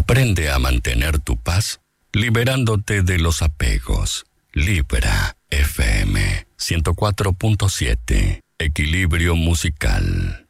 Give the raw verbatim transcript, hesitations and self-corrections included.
Aprende a mantener tu paz liberándote de los apegos. Libra F M ciento cuatro punto siete. Equilibrio musical.